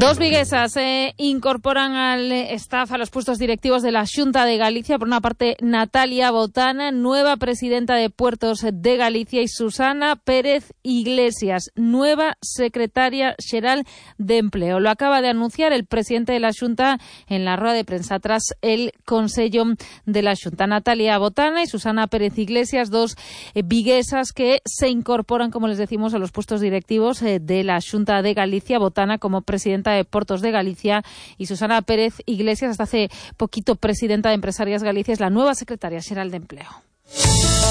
Dos viguesas se incorporan al staff, a los puestos directivos de la Xunta de Galicia. Por una parte, Natalia Botana, nueva presidenta de Puertos de Galicia, y Susana Pérez Iglesias, nueva secretaria xeral de Empleo. Lo acaba de anunciar el presidente de la Xunta en la rueda de prensa tras el Consello de la Xunta. Natalia Botana y Susana Pérez Iglesias, dos viguesas que se incorporan, como les decimos, a los puestos directivos de la Xunta de Galicia. Botana como presidenta de Portos de Galicia y Susana Pérez Iglesias, hasta hace poquito presidenta de Empresarias Galicia, es la nueva secretaria xeral de Empleo.